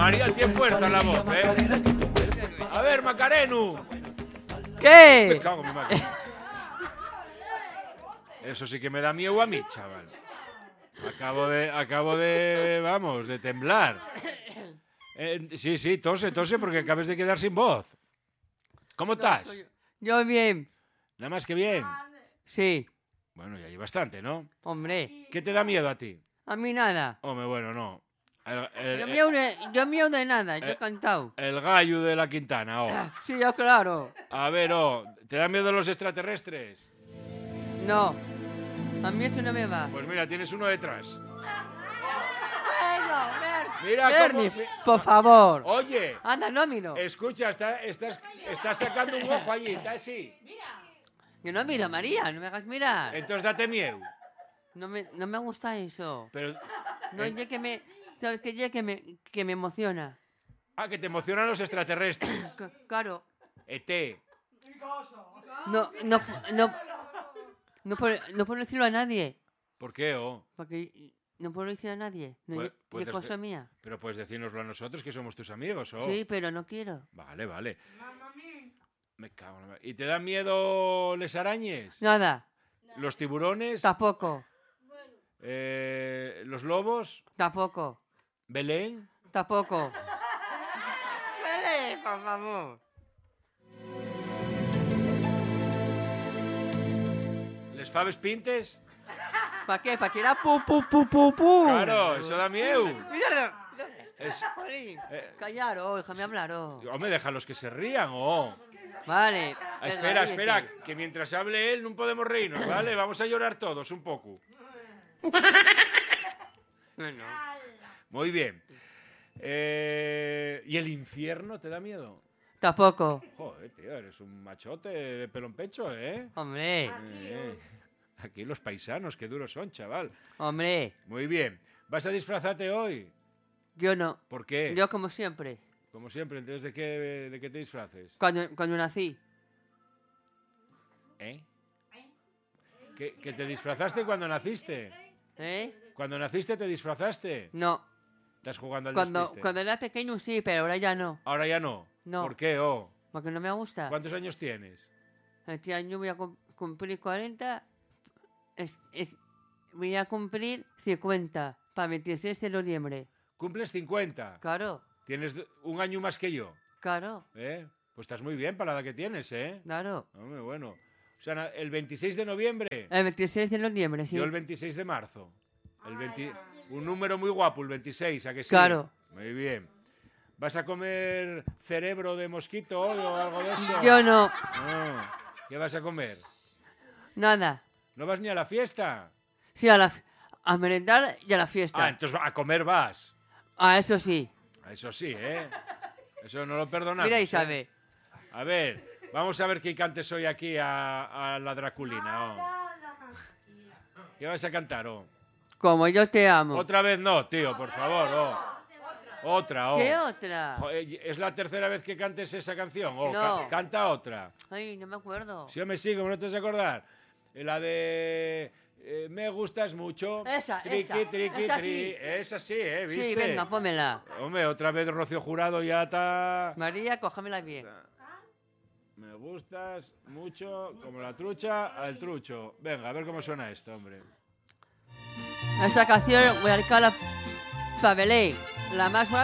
María tiene fuerza en la voz, ¿eh? A ver, Macarenu. ¿Qué? Me cago en mi madre. Eso sí que me da miedo a mí, chaval. Acabo de, vamos, de temblar. Sí, tose, porque acabas de quedar sin voz. ¿Cómo estás? Yo bien. Nada más que bien. Sí. Bueno, ya hay bastante, ¿no? Hombre. ¿Qué te da miedo a ti? A mí nada. Hombre, bueno, no. Yo miedo de nada, yo he cantado. El gallo de la Quintana, oh. Sí, yo claro. A ver, ¿te dan miedo los extraterrestres? No. A mí eso no me va. Pues mira, tienes uno detrás. Bueno, Mira Bernie, cómo... por favor. Oye. Anda, no miro. Escucha, estás sacando un ojo allí, está así. Yo no miro, María, no me hagas mirar. Entonces date miedo. No me gusta eso. Pero... No, ya que me... ¿Sabes qué? Ya que me emociona. Ah, que te emocionan los extraterrestres. Claro. ET. No puedo decirlo a nadie. ¿Por qué, Porque no puedo decir a nadie. No es cosa mía. Pero puedes decírnoslo a nosotros, que somos tus amigos, Sí, pero no quiero. Vale. Me cago en la... ¿Y te dan miedo les arañes? Nada. ¿Los tiburones? Tampoco. ¿Los lobos? Tampoco. ¿Belén? Tampoco. Belén, por favor. ¿Les faves pintes? ¿Para qué? ¿Para tirar pu? Claro, eso da miedo. Mira, Jolín. Callar, déjame hablar, Hombre, déjalos que se rían, Vale. Espera, que mientras hable él no podemos reírnos, ¿vale? Vamos a llorar todos un poco. Bueno. Muy bien. ¿Y el infierno te da miedo? Tampoco. Joder, tío, eres un machote de pelo en pecho, ¿eh? Hombre. Aquí los paisanos, qué duros son, chaval. Hombre. Muy bien. ¿Vas a disfrazarte hoy? Yo no. ¿Por qué? Yo como siempre. Como siempre, entonces ¿de qué te disfraces? Cuando nací. ¿Eh? ¿Que te disfrazaste cuando naciste? ¿Cuando naciste te disfrazaste? No. ¿Estás jugando al despiste? Cuando era pequeño sí, pero ahora ya no. ¿Ahora ya no? No. ¿Por qué, Porque no me gusta. ¿Cuántos años tienes? Este año voy a cumplir 40. Voy a cumplir 50 para 26 de noviembre. ¿Cumples 50? Claro. ¿Tienes un año más que yo? Claro. Pues estás muy bien para la edad que tienes, ¿eh? Claro. Hombre, bueno. O sea, el 26 de noviembre. El 26 de noviembre, sí. Yo el 26 de marzo. Un número muy guapo, el 26, ¿a que sí? Claro. Muy bien. ¿Vas a comer cerebro de mosquito hoy o algo de eso? Yo no. ¿Qué vas a comer? Nada. ¿No vas ni a la fiesta? Sí, a merendar y a la fiesta. Entonces a comer vas. Eso sí. Eso sí, ¿eh? Eso no lo perdonamos. Mira y sabe. A ver, vamos a ver qué cantes hoy aquí a la Draculina. ¿Qué vas a cantar, Como yo te amo. Otra vez no, tío, por favor, Otra, ¿Qué otra? ¿Es la tercera vez que cantes esa canción? No. Canta otra. Ay, no me acuerdo. Si yo me sigo, ¿no te vas a acordar? La de... me gustas mucho. Esa. Esa sí, ¿viste? Sí, venga, pónmela. Hombre, otra vez Rocío Jurado ya está... María, cógemela bien. Me gustas mucho, como la trucha al trucho. Venga, a ver cómo suena esto, hombre. Esta canción voy a dedicar a Belén, la más